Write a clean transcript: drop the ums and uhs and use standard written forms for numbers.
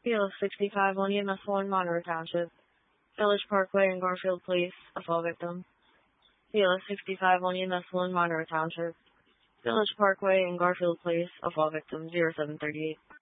PL 65 on EMS 1 Monroe Township. Village Parkway and Garfield Place, a fall victim. PL 65 on EMS 1 Monroe Township. Village Parkway and Garfield Place, a fall victim, 0738.